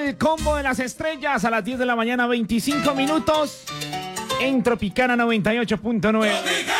el combo de las estrellas a las 10 de la mañana, 25 minutos en Tropicana 98.9.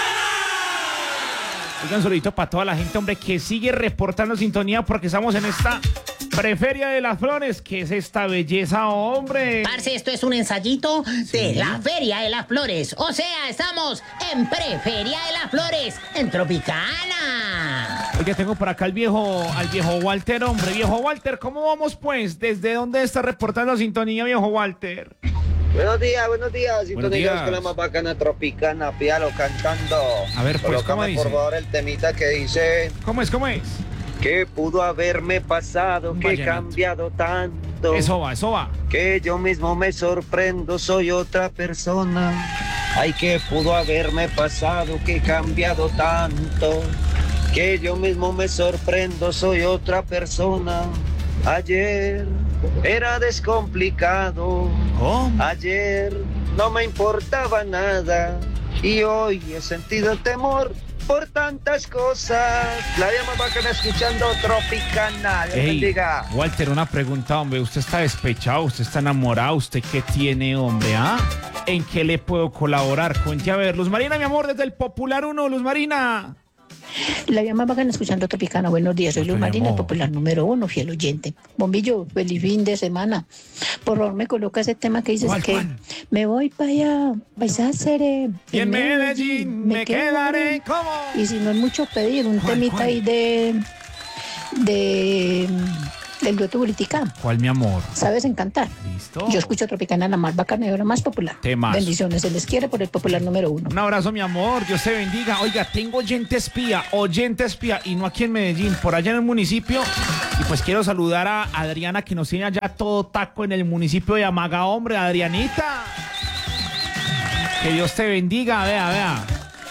Un saludito para toda la gente, hombre, que sigue reportando sintonía porque estamos en esta Preferia de las Flores. ¿Qué es esta belleza, hombre? Parce, esto es un ensayito de la Feria de las Flores. O sea, estamos en Preferia de las Flores, en Tropicana. Oye, tengo por acá al viejo Walter, hombre. Viejo Walter, ¿cómo vamos, pues? ¿Desde dónde está reportando sintonía, viejo Walter? Buenos días. Buenos días. Con la más bacana Tropicana, Pialo cantando. A ver, pues, ¿cómo dice? Por favor, el temita que dice... ¿Cómo es? ¿Qué pudo haberme pasado? Que he cambiado tanto. Eso va. Que yo mismo me sorprendo, soy otra persona. Ay, ¿qué pudo haberme pasado? Que he cambiado tanto. Que yo mismo me sorprendo, soy otra persona. Ayer era descomplicado. ¿Cómo? Ayer no me importaba nada. Y hoy he sentido temor por tantas cosas. La llama bacana escuchando Tropicana. Dios bendiga. Walter, una pregunta, hombre. ¿Usted está despechado? ¿Usted está enamorado? ¿Usted qué tiene, hombre? ¿Ah? ¿En qué le puedo colaborar? Cuente a ver. Luz Marina, mi amor, desde el Popular 1. Luz Marina. La llama bacana escuchando Tropicana. Buenos días, soy Luz Marina, Popular número 1, fiel oyente. Bombillo, feliz fin de semana. Por favor, me coloca ese tema que dices ¿Cuál? me voy para allá, vais a hacer Y en Medellín me quedaré. ¿Cómo? Y si no es mucho pedir, un ¿Cuál? temita ahí del dueto Buritica. ¿Cuál, mi amor? ¿Sabes encantar? Listo. Yo escucho Tropicana, la más bacana y la más popular. Temazo. Bendiciones, se les quiere por el Popular número 1. Un abrazo, mi amor. Dios te bendiga. Oiga, tengo oyente espía, y no aquí en Medellín, por allá en el municipio. Y pues quiero saludar a Adriana, que nos tiene allá todo taco en el municipio de Amaga, hombre. Adrianita. Que Dios te bendiga, vea.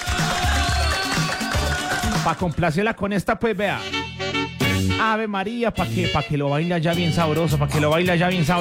Para complacerla con esta, pues vea. Ave María, para que lo baila ya bien sabroso,